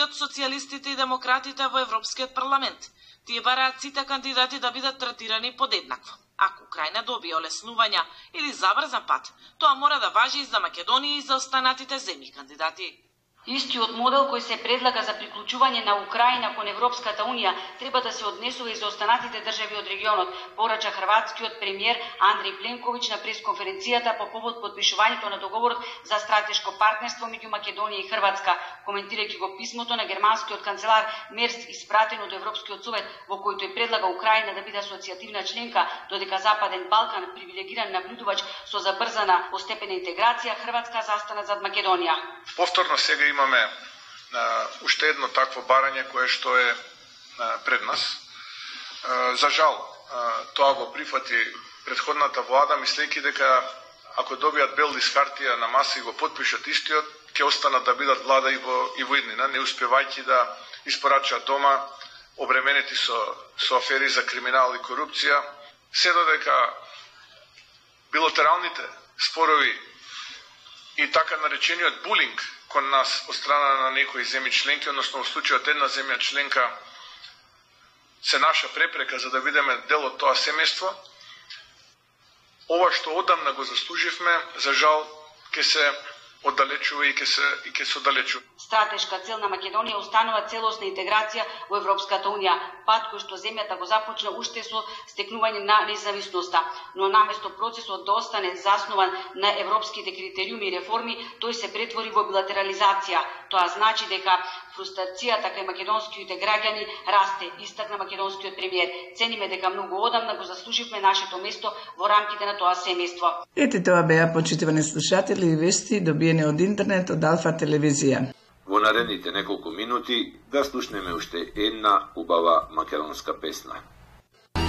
од социјалистите и демократите во Европскиот парламент. Тие бараат сите кандидати да бидат третирани подеднакво. Ако Украина добие олеснувања или забрзан пат, тоа мора да важи и за Македонија и за останатите земји кандидати. Истиот модел кој се предлага за приклучување на Украина кон Европската унија треба да се однесува и за останатите држави од регионот, порача хрватскиот премиер Андреј Пленковиќ на пресконференцијата по повод подпишувањето на договорот за стратешко партнерство меѓу Македонија и Хрватска, коментирајќи го писмото на германскиот канцелар Мерц испратено до Европскиот совет, во кој тој предлага Украина да биде асоцијативна членка, додека Западен Балкан, привилегиран набљудувач со забрзана постепена интеграција, Хрватска застана зад Македонија. Повторно сега имаме уште едно такво барање кое што е пред нас. За жал, тоа го прифати претходната влада, мислејќи дека ако добијат бел лист хартија на маса и го потпишат истиот, ќе останат да бидат влада и во иднина, не успевајќи да испорачаат дома, обременети со афери за криминал и корупција, се додека билатералните спорови и така наречениот булинг кон нас од страна на некои земји членки, односно во случајот една земја членка се наша препрека за да бидеме дел од тоа семејство, ова што одамна го заслуживме, за жал, ќе се оддалечува и ќе се оддалечува. Стратешка цел на Македонија останува целосна интеграција во Европската унија, пат кој што земјата го започна уште со стекнување на независноста, но наместо процесот да остане заснуван на европските критериуми и реформи, тој се претвори во билатерализација. Тоа значи дека фрустрацијата кај македонските граѓани расте, истакна македонскиот премиер. Цениме дека многу одамна го заслуживме нашето место во рамките на тоа семејство. Ете тоа беа, почитувани слушатели, и вести добиени од интернет од Алфа телевизија. Во наредните неколку минути да слушнеме уште една убава македонска песна.